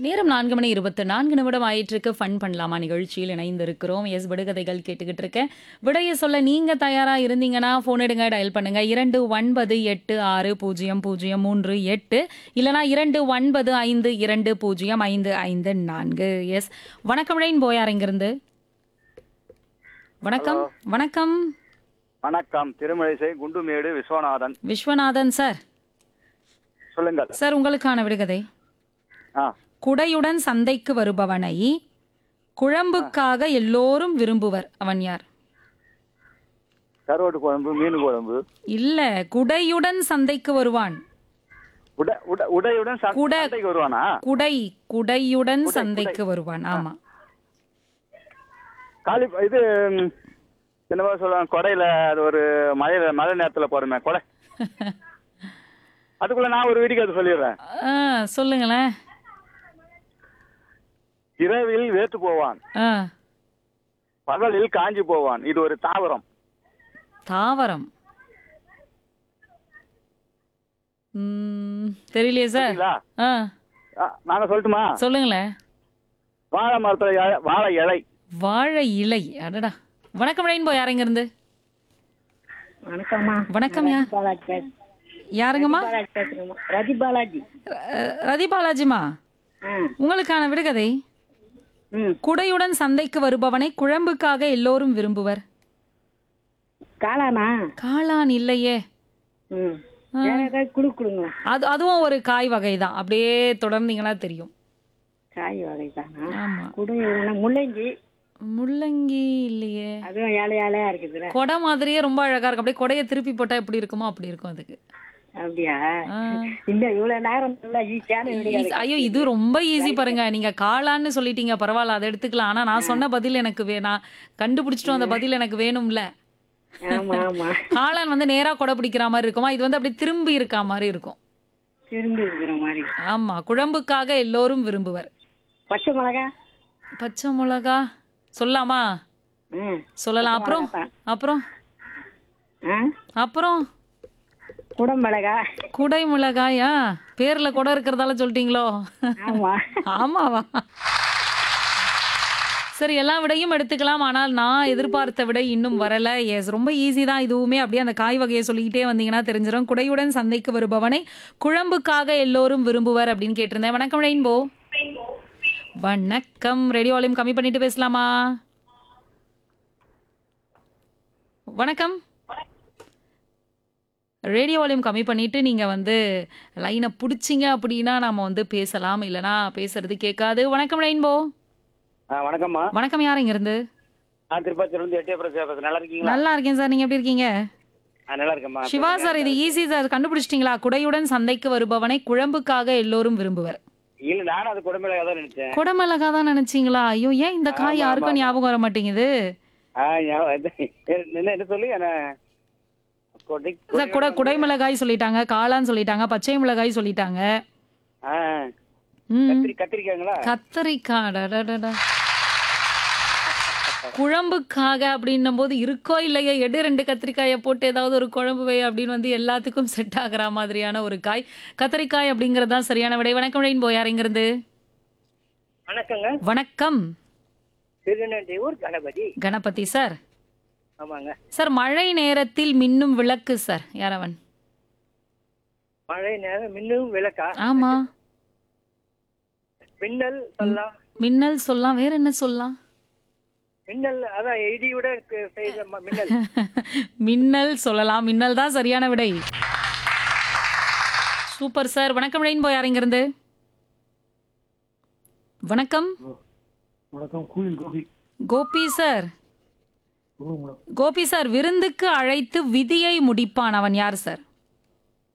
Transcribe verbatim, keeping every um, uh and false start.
நேரம் நான்கு மணி இருபத்து நான்கு நிமிடம் ஆயிட்டிருக்கு. ஃபன் பண்ணலாமா நிகழ்ச்சியில் இணைந்திருக்கிறோம். எஸ் விடுகதைகள் கேட்டுக்கிட்டு இருக்கேன். விடைய சொல்ல நீங்க தயாரா இருந்தீங்கன்னா ஃபோன் எடுங்க, டயல் பண்ணுங்க இரண்டு ஒன்பது எட்டு ஆறு பூஜ்ஜியம் பூஜ்ஜியம் மூன்று எட்டு இல்லனா இரண்டு ஒன்பது ஐந்து இரண்டு பூஜ்ஜியம் ஐந்து ஐந்து நான்கு. எஸ் வணக்கம் ரெயின்போ, யார் இங்கிருந்து? வணக்கம். வணக்கம் வணக்கம். திருமழிசை குண்டுமேடு விஸ்வநாதன். விஸ்வநாதன் சார் சொல்லுங்கள் சார், உங்களுக்கான விடுகதை. ஆ குடையுடன் சந்தைக்கு வருபவனை குழம்புக்காக எல்லோரும் விரும்புவர். அவன் யார்? கருவாட்டு குழம்பு, மீன் குழம்பு. இல்ல, குடையுடன் சந்தைக்கு வருவான். உட உட- உடையுடன் ச- குட- சந்தைக்கு வருவானா? குடை குடையுடன் குடை, சந்தைக்கு குடை. வருவான். ஆமா. காலி இது ம், என்னவோ சொல்லுவாங்க, கொடையில அது ஒரு மழையில மழை நேரத்துல போறமே கொடை. அதுக்குள்ள நான் ஒரு வீடியோ அது சொல்லிடுறேன். ஆ, சொல்லுங்களேன். இரவில் வேத்து போவான், ஆ, பகலில் காஞ்சி போவான். இது ஒரு தாவரம். தாவரம். ம், தெரியலையே சார். சரிங்களா? ஆ, ஆ, நாங்க சொல்லட்டுமா? சொல்லுங்களேன். வாழை மரத்துல இலை- வாழை இலை. வாழை இலை. அடடா. வணக்கம் ரெயின்போ, யாருங்க இருந்து? வணக்கம்மா. வணக்கம். யா பாலாஜி பேச- யாருங்கம்மா? பாலாஜி பேசுறேம்மா. ரதி பாலாஜி. அஹ், ரதி பாலாஜிமா, ஆ. உங்களுக்கான விடுகதை. ம். குடையுடன் சந்தைக்கு வருபவனை குழம்புக்காக எல்லோரும் விரும்புவர். காளானா? காளான் இல்லையே. ம். வேற ஏதாவது குழு கொடுங்களா? அது அதுவும் ஒரு காய் வகை தான். அப்படியே தொடர்ந்தீங்கன்னா தெரியும். காய் வகை தானா? ஆமா. குடு முள்ளங்கி. முள்ளங்கி இல்லையே. அதுவும் ஏழை ஏழையா இருக்குதுல. கொடை மாதிரியே ரொம்ப அழகா இருக்கும். அப்படியே கொடையை திருப்பி போட்டா எப்படி இருக்குமோ அப்படி இருக்கும் அதுக்கு. அப்படியா? ஆ. இந்த இவ்வளவு நேரம் நல்லா ஈஸியான வீடியோ. ஈஸி- ஐயோ, இது ரொம்ப ஈஸி பாருங்க. நீங்க காளான்னு சொல்லிட்டீங்க, பரவாயில்ல, அதை எடுத்துக்கலாம். ஆனா நான் சொன்ன பதில் எனக்கு வே நான் கண்டுபிடிச்சிட்டோம். அந்த பதில் எனக்கு வேணும்ல. ஆமா ஆமா. காளான் வந்து நேரா கொடை பிடிக்கிற மாதிரி இருக்குமா, இது வந்து அப்படியே திரும்பி இருக்கா மாதிரி இருக்கும். திரும்பி இருக்கிற மாதிரி. ஆமா, குழம்புக்காக எல்லோரும் விரும்புவர். பச்சை மிளகா. பச்சை மிளகா சொல்லலாமா? ம். சொல்லலாம். அப்புறம் அப்புறம் ஆ. அப்புறம் குடம் மிளகா. குடை மிளகாயா? பேர்ல குடை இருக்கிறதால சொல்லிட்டீங்களோ? ஆமா. ஆமாவா? சரி, எல்லா விடையும் எடுத்துக்கலாம். ஆனால் நான் எதிர்பார்த்த விடை இன்னும் வரல. எஸ், ரொம்ப ஈஸி தான் இதுவுமே. அப்படியே அந்த காய் வகையை சொல்லிக்கிட்டே வந்தீங்கன்னா தெரிஞ்சிடும். குடையுடன் சந்தைக்கு வருபவனை குழம்புக்காக எல்லோரும் விரும்புவர் அப்படின்னு கேட்டிருந்தேன். வணக்கம் ரெயின்போ. வணக்கம். ரேடியோ வால்யூம் கம்மி பண்ணிட்டு பேசலாமா? வணக்கம். ரேடியோ வால்யூம் கம்மி பண்ணிட்டு நீங்க வந்து லைனை பிடிச்சிங்க அப்படின்னா நாம வந்து பேசலாம். இல்லைனா பேசுறது கேட்காது. வணக்கம் ரெயின்போ. ஆ, வணக்கம்மா. வணக்கம். யார் இங்க இருந்து? நான் திருப்பத்தூர்ல இருந்து எட்டியபுரம் பேசுறேன். நல்லா இருக்கீங்களா? நல்லா இருக்கேன் சார், நீங்க எப்படி இருக்கீங்க? ஆ, நல்லா இருக்கேம்மா. சிவா சார், இது ஈஸி சார், கண்டுபிடிச்சிட்டீங்களா? குடையுடன் சந்தைக்கு வருபவனை குழம்புக்காக எல்லோரும் விரும்புவர். இல்ல, நானும் அது குடமிளகா தான் நினைச்சேன். குடமிளகா தான் நினைச்சீங்களா? ஐயோ, ஏன் இந்த காய் ஆமா, யாருக்கும் ஆமா. ஞாபகம் வர மாட்டேங்குது? ஆ, ஞாபகம் வருது. என்ன என்ன சொல்லி என்ன கொடை சார், குடை குடைமிளகாய் சொல்லிட்டாங்க, காளான் சொல்லிட்டாங்க, பச்சை மிளகாய் சொல்லிட்டாங்க. ஆ, ம், கத்திரி கத்திரிக்காங்களா? கத்தரிக்காய். அடடடடா. குழம்புக்காக அப்படின்னும் போது இருக்கோ இல்லையோ, எடு ரெண்டு கத்திரிக்காயை போட்டு ஏதாவது ஒரு குழம்பு வை அப்படின்னு வந்து எல்லாத்துக்கும் செட் ஆகிற மாதிரியான ஒரு காய் கத்திரிக்காய் அப்படிங்கிறது தான் சரியான விடை. வணக்கம் ரெயின்போ, யார் இங்கிருந்து? வணக்கங்க. வணக்கம். திருநெல்வேலூர் கணபதி. கணபதி சார். ஆமாங்க. சார், மழை நேரத்தில் மின்னும் விளக்கு சார், யாரவன்? மழை நேரம் மின்னும் விளக்கா? ஆமா. மின்னல் சொல்லலாம். மின்னல் சொல்லலாம். வேற என்ன சொல்லலாம்? மின்னல் அதான் இடியோட கு- செய்த ம- மின்னல். மின்னல் சொல்லலாம். மின்னல் தான் சரியான விடை. Super sir. வணக்கம் ரெயின்போ, யார் இங்கிருந்து? வணக்கம். வணக்கம். கூலில் கோபி. கோபி சார். சொல்லுங்க மேடம். கோபி சார், விருந்துக்கு அழைத்து விதியை முடிப்பான், அவன் யார் சார்?